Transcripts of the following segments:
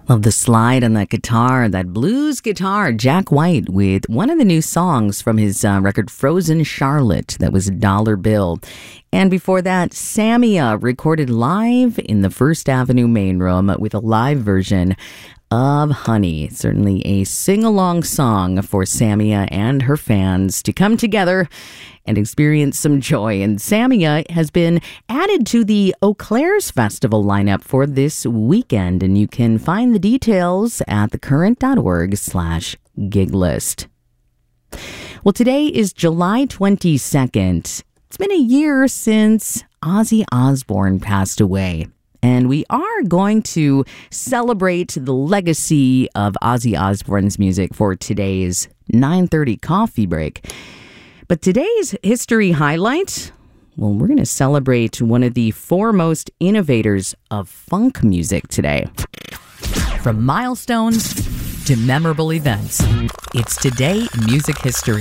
Love the slide on that guitar, that blues guitar. Jack White with one of the new songs from his record Frozen Charlotte. That was Dollar Bill. And before that, Samia recorded live in the First Avenue main room with a live version of Honey. Certainly a sing-along song for Samia and her fans to come together and experience some joy. And Samia has been added to the Eau Claire's Festival lineup for this weekend, and you can find the details at thecurrent.org/gig list. Well, today is July 22nd. It's been a year since Ozzy Osbourne passed away. And we are going to celebrate the legacy of Ozzy Osbourne's music for today's 9:30 coffee break. But today's history highlight, well, we're going to celebrate one of the foremost innovators of funk music today. From milestones to memorable events, it's Today in Music History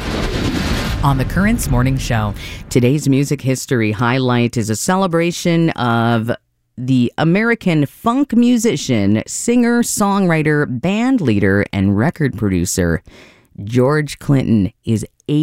on the Currents Morning Show. Today's music history highlight is a celebration of the American funk musician, singer, songwriter, band leader, and record producer. George Clinton is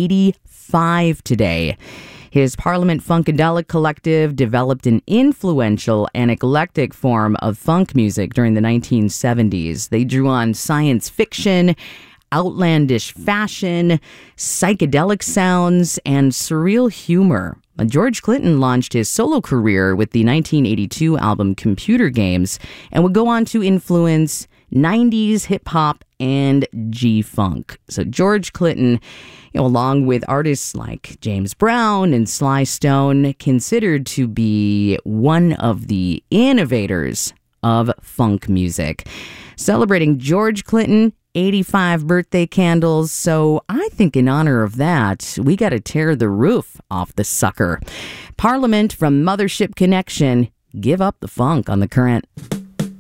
85 today. His Parliament Funkadelic Collective developed an influential and eclectic form of funk music during the 1970s. They drew on science fiction, outlandish fashion, psychedelic sounds, and surreal humor. George Clinton launched his solo career with the 1982 album Computer Games and would go on to influence 90s hip-hop and G-funk. So George Clinton, along with artists like James Brown and Sly Stone, considered to be one of the innovators of funk music. Celebrating George Clinton, 85 birthday candles. So I think in honor of that, we got to tear the roof off the sucker. Parliament from Mothership Connection. Give up the funk on the Current.